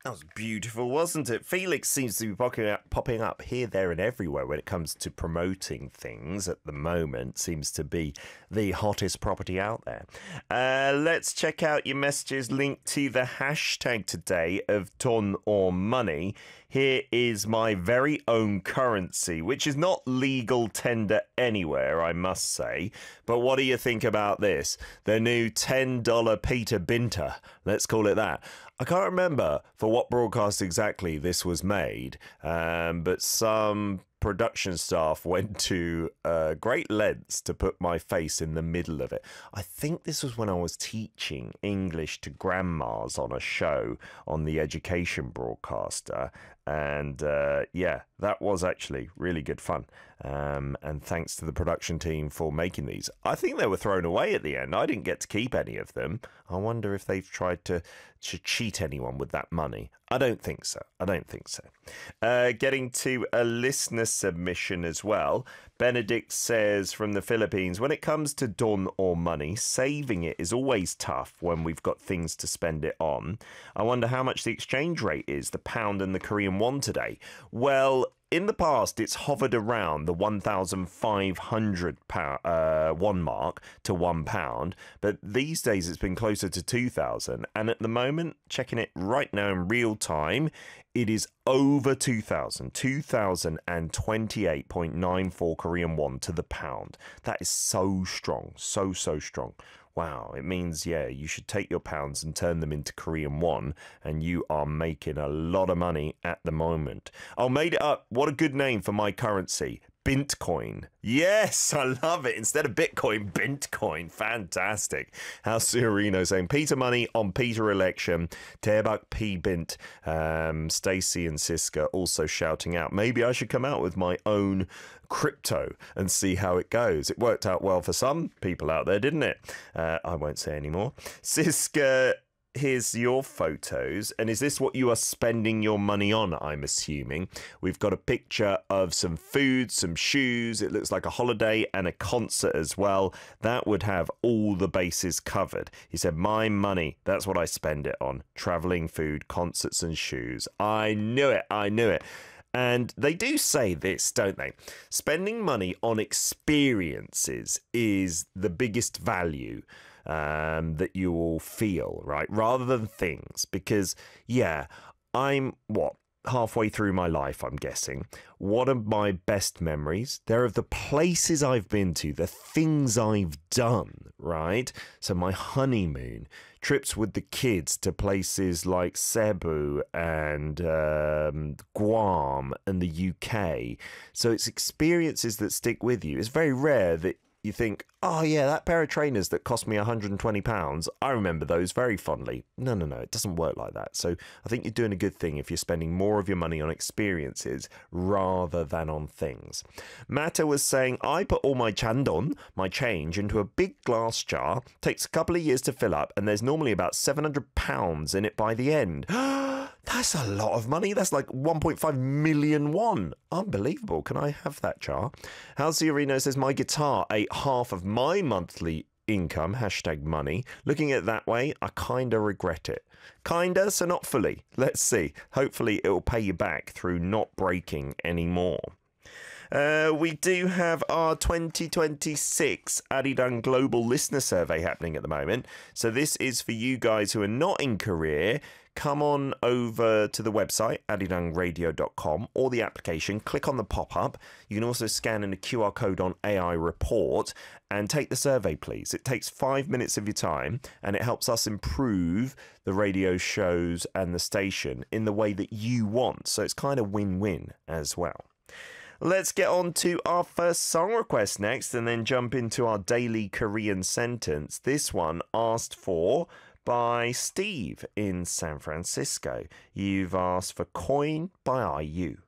That was beautiful, wasn't it? Felix seems to be popping up here, there, and everywhere when it comes to promoting things at the moment. Seems to be the hottest property out there. Let's check out your messages linked to the hashtag today of ton or money. Here is my very own currency, which is not legal tender anywhere, I must say. But what do you think about this? The new $10 Peter Binter. Let's call it that. I can't remember for what broadcast exactly this was made, but some production staff went to great lengths to put my face in the middle of it. I think this was when I was teaching English to grandmas on a show on the education broadcaster. And yeah, that was actually really good fun. And thanks to the production team for making these. I think they were thrown away at the end. I didn't get to keep any of them. I wonder if they've tried to cheat anyone with that money. I don't think so. Getting to a listener submission as well. Benedict says from the Philippines, when it comes to don or money, saving it is always tough when we've got things to spend it on. I wonder how much the exchange rate is, the pound and the Korean won today. Well, in the past, it's hovered around the 1,500 won mark to £1, but these days it's been closer to 2,000. And at the moment, checking it right now in real time, it is over 2,000, 2,028.94 Korean won to the pound. That is so strong, so strong. Wow, it means, yeah, you should take your pounds and turn them into Korean won, and you are making a lot of money at the moment. Oh, made it up. What a good name for my currency. Bintcoin. Yes, I love it. Instead of Bitcoin, Bintcoin. Fantastic. How's Sereno saying? Peter money on Peter election. Terbak P Bint. Stacey and Siska also shouting out, maybe I should come out with my own crypto and see how it goes. It worked out well for some people out there, didn't it? I won't say anymore. Siska, here's your photos. And is this what you are spending your money on, I'm assuming? We've got a picture of some food, some shoes. It looks like a holiday and a concert as well. That would have all the bases covered. He said, my money, that's what I spend it on. Traveling, food, concerts and shoes. I knew it. And they do say this, don't they? Spending money on experiences is the biggest value that you will feel, right? Rather than things. Because, yeah, I'm, halfway through my life, I'm guessing. What are my best memories? They're of the places I've been to, the things I've done, right? So my honeymoon, trips with the kids to places like Cebu and Guam and the UK. So it's experiences that stick with you. It's very rare that you think, oh yeah, that pair of trainers that cost me £120, I remember those very fondly. No, it doesn't work like that. So I think you're doing a good thing if you're spending more of your money on experiences rather than on things. Mata was saying, I put all my chandon, my change, into a big glass jar, takes a couple of years to fill up, and there's normally about £700 in it by the end. That's a lot of money. That's like 1.5 million won. Unbelievable. Can I have that jar? Halciorino says, my guitar ate half of my monthly income, hashtag money. Looking at it that way, I kinda regret it. Kinda, so not fully. Let's see. Hopefully it will pay you back through not breaking anymore. We do have our 2026 Arirang Global Listener Survey happening at the moment. So this is for you guys who are not in Korea. Come on over to the website, arirangradio.com, or the application. Click on the pop-up. You can also scan in the QR code on AI Report and take the survey, please. It takes 5 minutes of your time, and it helps us improve the radio shows and the station in the way that you want. So it's kind of win-win as well. Let's get on to our first song request next and then jump into our daily Korean sentence. This one asked for by Steve in San Francisco. You've asked for Coin by IU.